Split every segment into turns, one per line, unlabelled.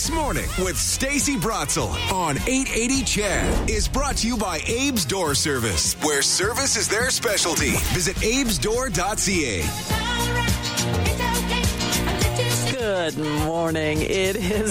This Morning with Stacey Brotzel on 880 CHED is brought to you by Abe's Door Service, where service is their specialty. Visit abesdoor.ca.
Good morning. It is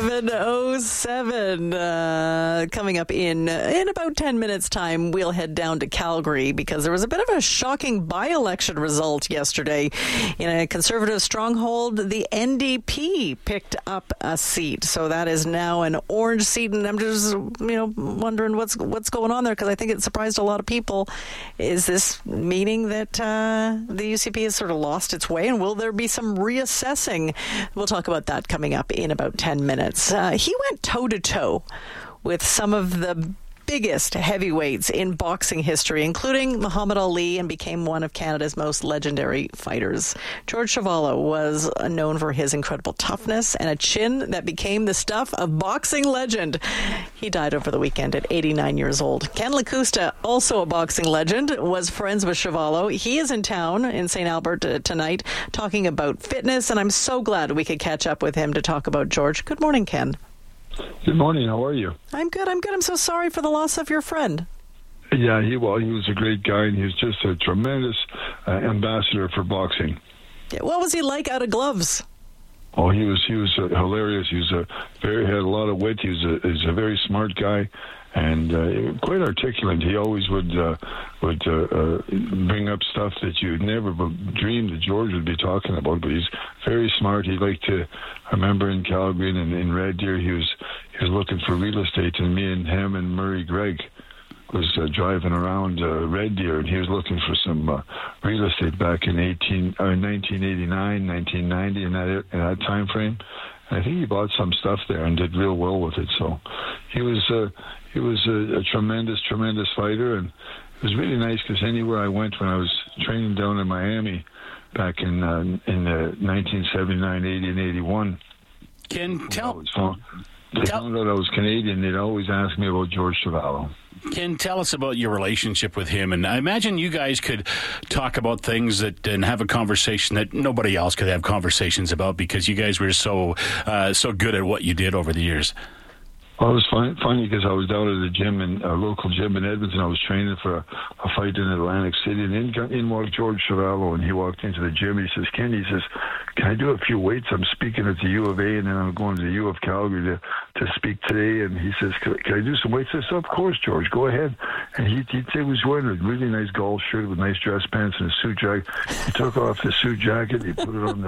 7:07. Coming up in about 10 minutes' time, we'll head down to Calgary because there was a bit of a shocking by-election result yesterday. In a conservative stronghold, the NDP picked up a seat. So that is now an orange seat. And I'm just, wondering what's going on there because I think it surprised a lot of people. Is this meaning that the UCP has sort of lost its way? And will there be some reassessing? We'll talk about that coming up in about 10 minutes. He went toe-to-toe with some of the biggest heavyweights in boxing history, including Muhammad Ali, and became one of Canada's most legendary fighters. George Chuvalo was known for his incredible toughness and a chin that became the stuff of boxing legend. He died over the weekend at 89 years old. Ken Lakusta, also a boxing legend, was friends with Chuvalo. He is in town in St. Albert tonight talking about fitness, and I'm so glad we could catch up with him to talk about George. Good morning, Ken.
Good morning. How are you?
I'm good. I'm so sorry for the loss of your friend.
Yeah, he was a great guy, and he was just a tremendous ambassador for boxing.
Yeah, what was he like out of gloves?
Oh, he was hilarious. He had a lot of wit. He was a very smart guy, and quite articulate. He always would bring up stuff that you never dreamed that George would be talking about. But he's very smart. He liked to. I remember in Calgary and in Red Deer, he was looking for real estate, and me and him and Murray Gregg was driving around Red Deer, and he was looking for some real estate back in 1989, 1990, in that time frame. And I think he bought some stuff there and did real well with it. So he was a tremendous fighter, and it was really nice because anywhere I went when I was training down in Miami back in 1979, 80, and 81.
They
found out I was Canadian. They'd always ask me about George Chuvalo.
Ken, tell us about your relationship with him. And I imagine you guys could talk about things and have a conversation that nobody else could have conversations about because you guys were so good at what you did over the years.
Well, it was funny because I was down at a local gym in Edmonton. I was training for a fight in Atlantic City, and in walked George Chuvalo, and he walked into the gym. He says, "Ken," he says, "can I do a few weights? I'm speaking at the U of A, and then I'm going to the U of Calgary to speak today." And he says, "Can I do some weights?" I said, "Of course, George, go ahead." And he'd say he was wearing a really nice golf shirt with nice dress pants and a suit jacket. He took off the suit jacket, he put it on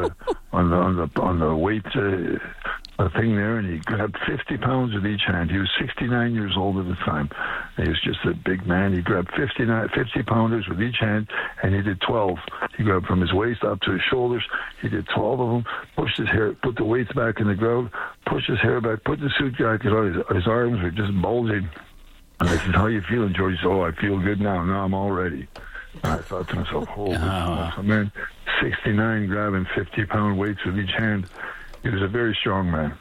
the weight thing there, and he grabbed 50 pounds with each hand. He was 69 years old at the time. He was just a big man. He grabbed 50 pounders with each hand, and he did 12. He grabbed from his waist up to his shoulders. He did 12 of them, pushed his hair, put the weights back in the ground, pushed his hair back, put the suit jacket on. His arms were just bulging. And I said, "How are you feeling, George?" He said, "Oh, I feel good now. Now I'm all ready." And I thought to myself, holy man, 69 grabbing 50-pound weights with each hand. He was a very strong man.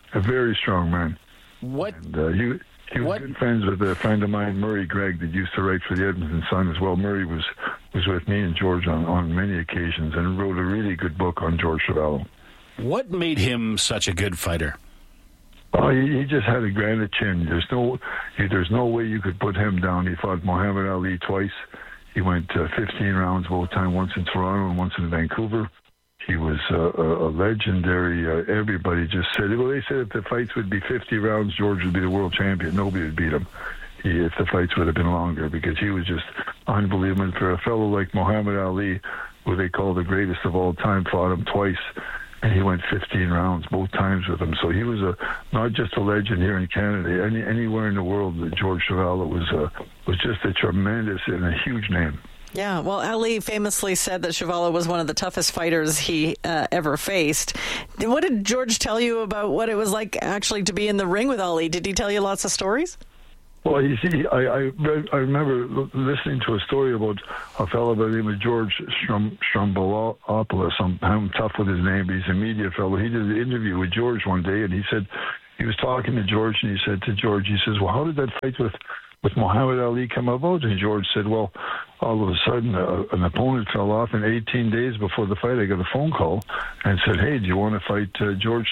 What?
And, he was good friends with a friend of mine, Murray Gregg, that used to write for the Edmonton Sun as well. Murray was with me and George on many occasions and wrote a really good book on George Chuvalo.
What made him such a good fighter?
Oh, he just had a granite chin. There's no way you could put him down. He fought Muhammad Ali twice. He went 15 rounds both times, once in Toronto and once in Vancouver. He was a legendary. Everybody just said, well, they said if the fights would be 50 rounds, George would be the world champion. Nobody would beat him if the fights would have been longer, because he was just unbelievable. And for a fellow like Muhammad Ali, who they call the greatest of all time, fought him twice, and he went 15 rounds both times with him. So he was not just a legend here in Canada. Anywhere in the world, George Chuvalo was just a tremendous and a huge name.
Yeah, well, Ali famously said that Chuvalo was one of the toughest fighters he ever faced. What did George tell you about what it was like actually to be in the ring with Ali? Did he tell you lots of stories?
Well, you see, I remember listening to a story about a fellow by the name of George Stroumboulopoulos. I'm tough with his name, but he's a media fellow. He did an interview with George one day, and he said he was talking to George, and he said to George, he says, "Well, how did that fight with with Muhammad Ali come about? And George said, well, all of a sudden, an opponent fell off, and 18 days before the fight, I got a phone call and said, hey, do you want to fight would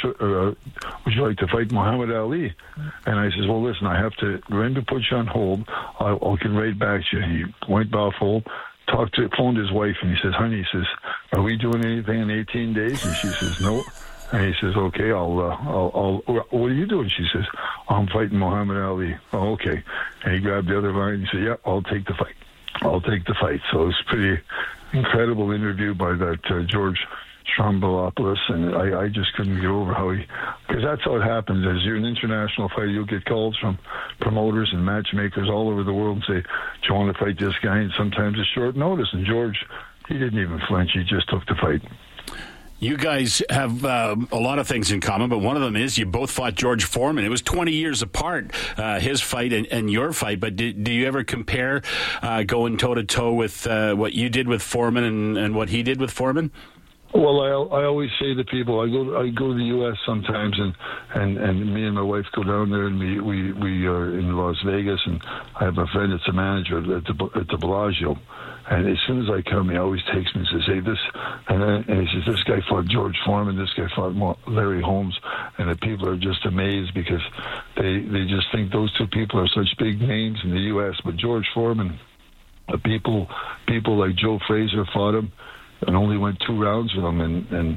you like to fight Muhammad Ali? And I says, well, listen, I have to put you on hold. I'll get right back to you. He went off hold, phoned his wife, and he says, honey, he says, are we doing anything in 18 days? And she says, no. And he says, okay, I'll what are you doing? She says, I'm fighting Muhammad Ali. Oh, okay. And he grabbed the other line and he said, yeah, I'll take the fight. So it was a pretty incredible interview by that George Stroumboulopoulos, and I just couldn't get over how because that's how it happens. As you're an international fighter, you'll get calls from promoters and matchmakers all over the world and say, do you want to fight this guy? And sometimes it's short notice. And George, he didn't even flinch. He just took the fight.
You guys have a lot of things in common, but one of them is you both fought George Foreman. It was 20 years apart, his fight and your fight, but do you ever compare going toe-to-toe with what you did with Foreman and what he did with Foreman?
Well, I always say to people, I go to the U.S. sometimes, and me and my wife go down there, and we are in Las Vegas, and I have a friend that's a manager at the Bellagio. And as soon as I come, he always takes me and says, hey, this, and he says, this guy fought George Foreman, this guy fought Larry Holmes, and the people are just amazed because they just think those two people are such big names in the U.S. But George Foreman, people like Joe Frazier fought him and only went 2 rounds with him,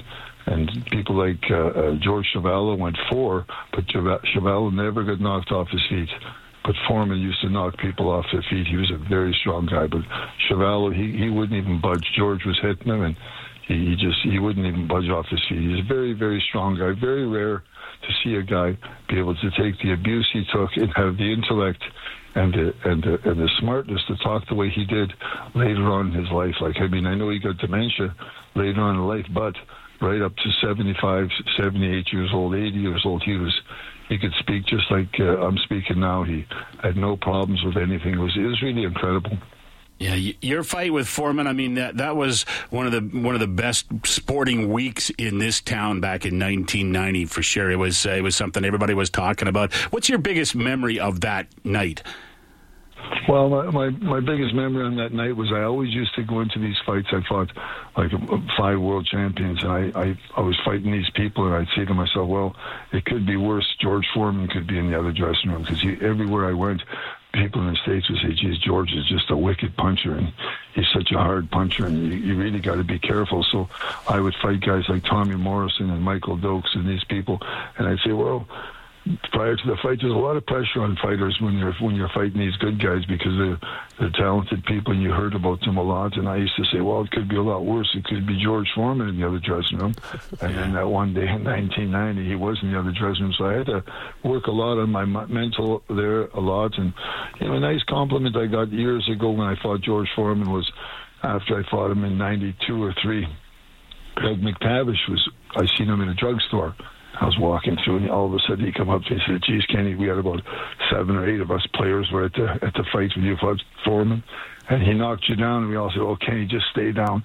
and people like George Chuvalo went 4, but Chuvalo never got knocked off his feet. But Foreman used to knock people off their feet. He was a very strong guy. But Chuvalo, he wouldn't even budge. George was hitting him, and he wouldn't even budge off his feet. He's a very, very strong guy. Very rare to see a guy be able to take the abuse he took and have the intellect and the smartness to talk the way he did later on in his life. Like, I mean, I know he got dementia later on in life, but right up to 75, 78 years old, 80 years old, he could speak just like I'm speaking now. He had no problems with anything. It was really incredible.
Yeah, your fight with Foreman, I mean, that was one of the best sporting weeks in this town back in 1990 for sure. It was something everybody was talking about. What's your biggest memory of that night?
Well, my biggest memory on that night was I always used to go into these fights. I fought like 5 world champions, and I was fighting these people, and I'd say to myself, well, it could be worse. George Foreman could be in the other dressing room, because everywhere I went, people in the States would say, geez, George is just a wicked puncher, and he's such a hard puncher, and you really got to be careful. So I would fight guys like Tommy Morrison and Michael Dokes and these people, and I'd say, well, prior to the fight, there's a lot of pressure on fighters when you're fighting these good guys, because they're talented people and you heard about them a lot. And I used to say, well, it could be a lot worse. It could be George Foreman in the other dressing room. And then that one day in 1990, he was in the other dressing room. So I had to work a lot on my mental there a lot. And a nice compliment I got years ago when I fought George Foreman was after I fought him in 92 or 3. Greg McTavish I seen him in a drugstore. I was walking through, and all of a sudden he come up to me and said, geez, Kenny, we had about 7 or 8 of us players were at the fight when you fought Foreman, and he knocked you down, and we all said, oh, Kenny, just stay down,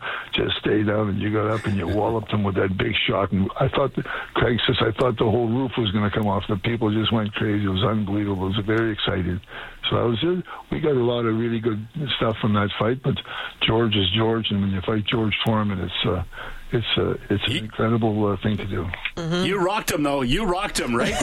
and you got up and you walloped him with that big shot, and Craig says, I thought the whole roof was going to come off. The people just went crazy. It was unbelievable. It was very exciting. So we got a lot of really good stuff from that fight, but George is George, and when you fight George Foreman, it's an incredible thing to do.
Mm-hmm.
You rocked him, though. You rocked him, right?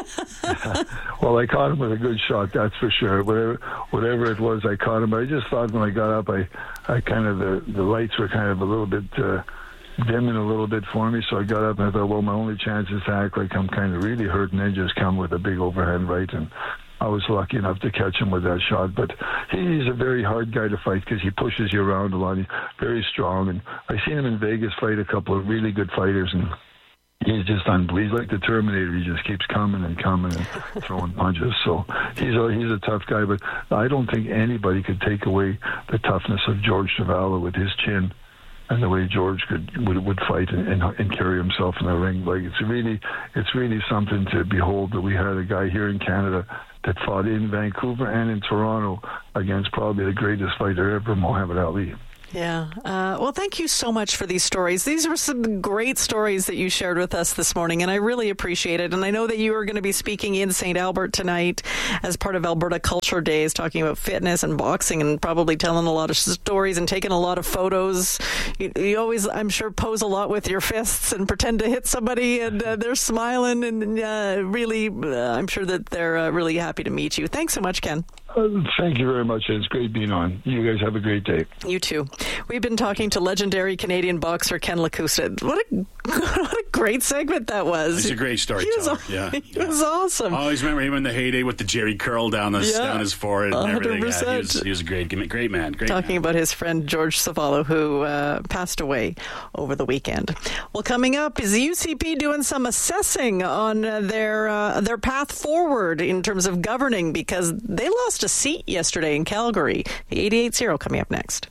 Well, I caught him with a good shot, that's for sure. Whatever it was, I caught him. But I just thought when I got up, I kind of the lights were kind of a little bit dimming a little bit for me. So I got up and I thought, well, my only chance is to act like I'm kind of really hurt, and then just come with a big overhand right. And I was lucky enough to catch him with that shot. But he's a very hard guy to fight because he pushes you around a lot. He's very strong. And I seen him in Vegas fight a couple of really good fighters, and he's just unbelievable. He's like the Terminator. He just keeps coming and throwing punches. So he's a tough guy. But I don't think anybody could take away the toughness of George Chuvalo with his chin and the way George would fight and carry himself in the ring. Like it's really something to behold that we had a guy here in Canada that fought in Vancouver and in Toronto against probably the greatest fighter ever, Muhammad Ali.
Yeah. Well, thank you so much for these stories. These were some great stories that you shared with us this morning, and I really appreciate it. And I know that you are going to be speaking in St. Albert tonight as part of Alberta Culture Days, talking about fitness and boxing, and probably telling a lot of stories and taking a lot of photos. You always, I'm sure, pose a lot with your fists and pretend to hit somebody, and they're smiling, and really, I'm sure that they're really happy to meet you. Thanks so much, Ken.
Thank you very much. It's great being on. You guys have a great day.
You too. We've been talking to legendary Canadian boxer Ken Lakusta. What a great segment that was.
He's a great storyteller.
He was awesome.
I always remember him in the heyday with the Jerry curl down his forehead and everything.
100%.
Yeah, he was a great man.
Talking about his friend George Savallo, who passed away over the weekend. Well, coming up is the UCP doing some assessing on their path forward in terms of governing, because they lost a seat yesterday in Calgary. The 88-0 coming up next.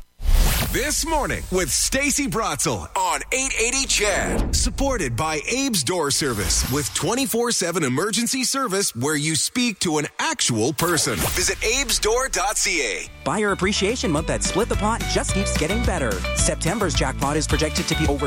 This morning with Stacey Bratzel on 880 CHED. Supported by Abe's Door Service with 24/7 emergency service where you speak to an actual person. Visit abesdoor.ca.
Buyer Appreciation Month at Split the Pot just keeps getting better. September's jackpot is projected to be over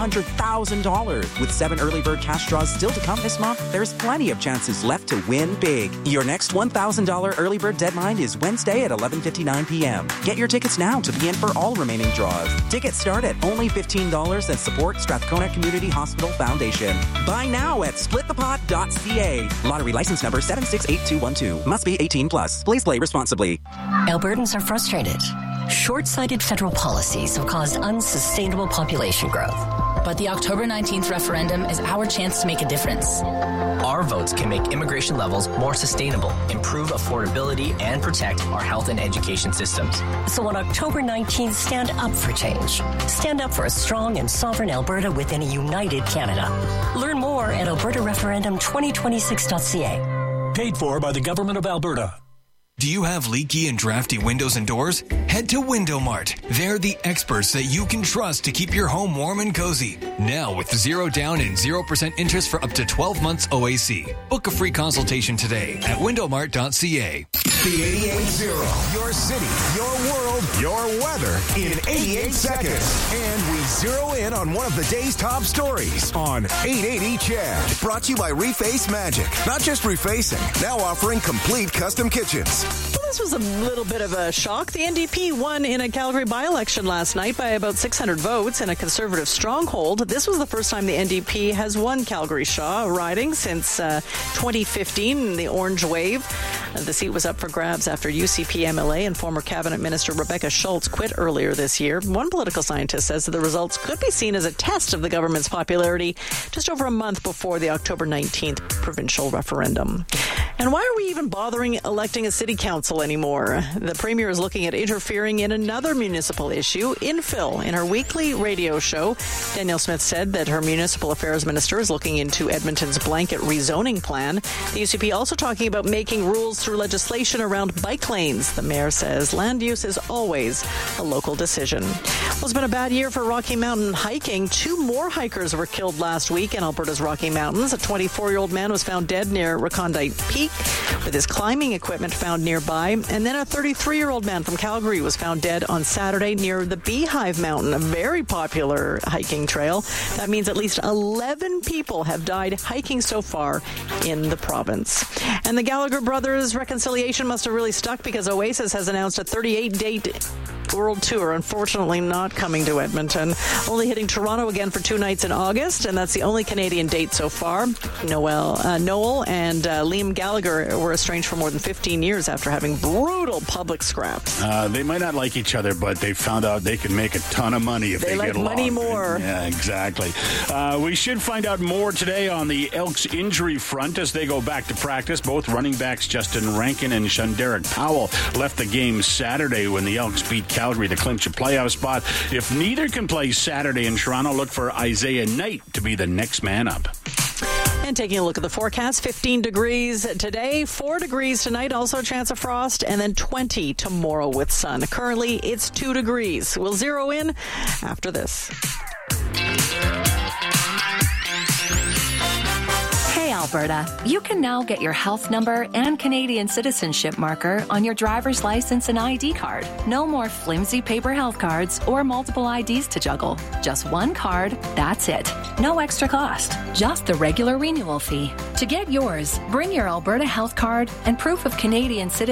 $200,000. With 7 early bird cash draws still to come this month, there's plenty of chances left to win big. Your next $1,000 early bird deadline is Wednesday at 11:59 p.m. Get your tickets now to be in for all remaining draws. Tickets start at only $15 and support Strathcona Community Hospital Foundation. Buy now at splitthepot.ca. Lottery license number 768212. Must be 18 plus. Please play responsibly.
Albertans are frustrated. Short-sighted federal policies have caused unsustainable population growth.
But the October 19th referendum is our chance to make a difference.
Our votes can make immigration levels more sustainable, improve affordability, and protect our health and education systems.
So on October 19th, stand up for change. Stand up for a strong and sovereign Alberta within a united Canada. Learn more at albertareferendum2026.ca.
Paid for by the Government of Alberta.
Do you have leaky and drafty windows and doors? Head to Window Mart. They're the experts that you can trust to keep your home warm and cozy. Now with 0 down and 0% interest for up to 12 months OAC. Book a free consultation today at windowmart.ca.
The 88.0. Your city, your world, your weather in 88 seconds. And we zero in on one of the day's top stories on 880 CHED. Brought to you by Reface Magic. Not just refacing, now offering complete custom kitchens.
Well, this was a little bit of a shock. The NDP won in a Calgary by-election last night by about 600 votes in a Conservative stronghold. This was the first time the NDP has won Calgary Shaw riding since 2015, the Orange Wave. The seat was up for grabs after UCP MLA and former Cabinet Minister Rebecca Schultz quit earlier this year. One political scientist says that the results could be seen as a test of the government's popularity just over a month before the October 19th provincial referendum. And why are we even bothering electing a city council anymore? The Premier is looking at interfering in another municipal issue, infill. In her weekly radio show, Danielle Smith said that her municipal affairs minister is looking into Edmonton's blanket rezoning plan. The UCP also talking about making rules through legislation around bike lanes. The mayor says land use is always a local decision. Well, it's been a bad year for Rocky Mountain hiking. 2 more hikers were killed last week in Alberta's Rocky Mountains. A 24-year-old man was found dead near Recondite Peak with his climbing equipment found nearby. And then a 33-year-old man from Calgary was found dead on Saturday near the Beehive Mountain, a very popular hiking trail. That means at least 11 people have died hiking so far in the province. And the Gallagher brothers' reconciliation must have really stuck, because Oasis has announced a 38-date world tour, unfortunately not coming to Edmonton, only hitting Toronto again for 2 nights in August, and that's the only Canadian date so far. Noel and Liam Gallagher were estranged for more than 15 years after having brutal public scraps.
They might not like each other, but they found out they can make a ton of money if they
like
get along.
money more.
Yeah, exactly. We should find out more today on the Elks injury front as they go back to practice. Both running backs Justin Rankin and Shunderick Powell left the game Saturday when the Elks beat Calgary to clinch a playoff spot. If neither can play Saturday in Toronto, look for Isaiah Knight to be the next man up.
And taking a look at the forecast, 15 degrees today, 4 degrees tonight, also a chance of frost, and then 20 tomorrow with sun. Currently, it's 2 degrees. We'll zero in after this.
Hey, Alberta, you can now get your health number and Canadian citizenship marker on your driver's license and ID card. No more flimsy paper health cards or multiple IDs to juggle. Just one card, that's it. No extra cost, just the regular renewal fee. To get yours, bring your Alberta health card and proof of Canadian citizenship